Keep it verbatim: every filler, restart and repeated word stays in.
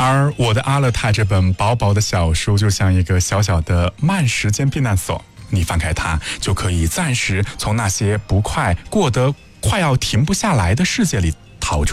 而我的阿勒泰这本薄薄的小书就像一个小小的慢时间避难所，你翻开它就可以暂时从那些不快过得快要停不下来的世界里逃出